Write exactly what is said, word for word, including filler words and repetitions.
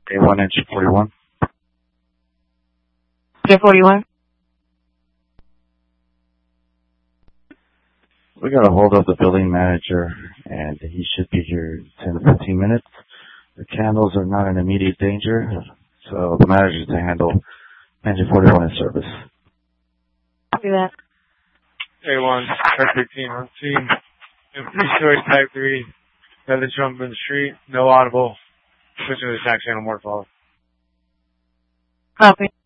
A one engine forty-one. Engine forty-one. We got a hold of the building manager, and he should be here in ten to fifteen minutes. The candles are not in immediate danger, so the manager's to handle engine forty-one in service. Copy that. A one, car fifteen on scene. In three-story type three. Another jump in the street. No audible. Switching to the tax channel, more follow. Copy.